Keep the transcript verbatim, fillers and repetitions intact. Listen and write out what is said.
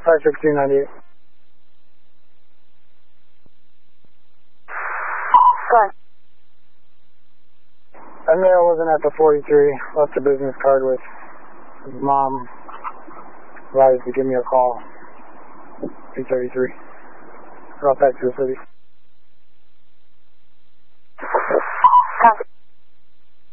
five six two nine eight. Go on. That male wasn't at the forty-three. Left a business card with his mom. Advised to give me a call. eight thirty-three. Brought back to the city.